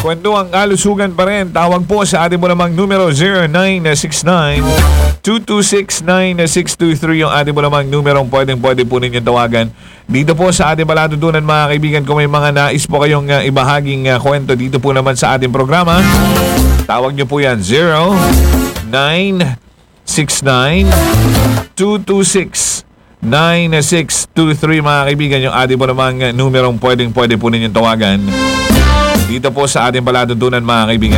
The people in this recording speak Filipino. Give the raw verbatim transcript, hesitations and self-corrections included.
Kwentuang kalusugan pa rin. Tawag po sa ating mo namang numero zero nine six nine, two two six, nine six two three yung ating mo namang numerong pwedeng pwede po ninyong tawagan. Dito po sa ating palatuntunan mga kaibigan, kung may mga nais po kayong uh, ibahaging uh, kwento dito po naman sa ating programa, tawag nyo po yan zero nine six nine, two two six, nine six two three mga kaibigan yung ating po namang uh, numerong pwedeng pwede po ninyong tawagan dito po sa ating palatuntunan mga kaibigan.